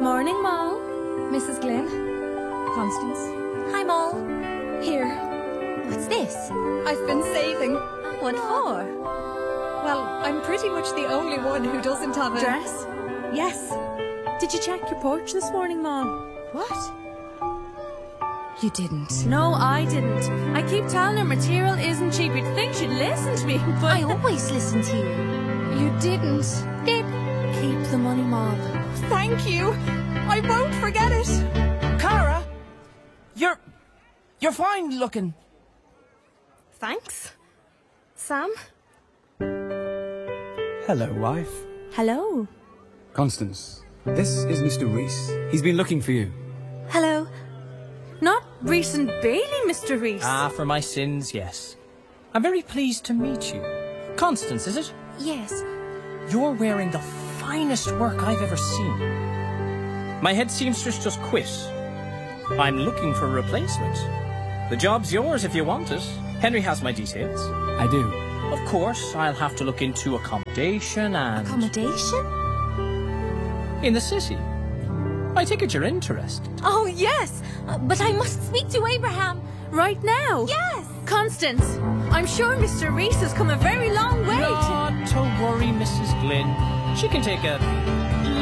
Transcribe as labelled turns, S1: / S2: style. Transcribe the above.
S1: Morning, Moll. Mrs. Glynn. Constance.
S2: Hi, Moll.
S1: Here.
S2: What's this?
S1: I've been saving.
S2: What for?
S1: Well, I'm pretty much the only one who doesn't have a...
S3: Dress? Yes. Did you check your porch this morning, Moll?
S1: What? You didn't.
S3: No, I didn't. I keep telling her material isn't cheap. You'd think she'd listen to me, but...
S2: I always listen to you.
S1: You didn't.
S2: Did.
S3: Keep the money, Moll.
S1: Thank you. I won't forget it.
S4: Cara! You're fine looking.
S3: Thanks. Sam?
S5: Hello, wife.
S3: Hello.
S5: Constance, this is Mr. Reese. He's been looking for you.
S3: Hello. Not Reese and Bailey, Mr. Reese.
S4: Ah, for my sins, yes. I'm very pleased to meet you. Constance, is it?
S2: Yes.
S4: You're wearing the finest work I've ever seen. My head seamstress just quit. I'm looking for a replacement. The job's yours if you want it. Henry has my details.
S5: I do.
S4: Of course, I'll have to look into accommodation and...
S2: Accommodation?
S4: In the city. I take it you're interested.
S3: Oh, yes.
S2: But I must speak to Abraham.
S3: Right now?
S2: Yes.
S3: Constance, I'm sure Mr. Reese has come a very long way
S4: Not to worry, Mrs. Glynn. She can take a